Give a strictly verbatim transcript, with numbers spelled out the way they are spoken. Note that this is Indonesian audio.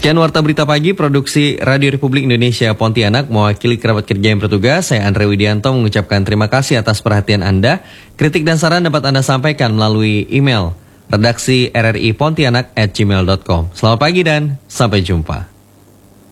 Sekian Warta Berita Pagi, produksi Radio Republik Indonesia Pontianak, mewakili kerabat kerja yang bertugas, saya Andre Widianto mengucapkan terima kasih atas perhatian Anda. Kritik dan saran dapat Anda sampaikan melalui email redaksi r r i pontianak at gmail dot com. Selamat pagi dan sampai jumpa.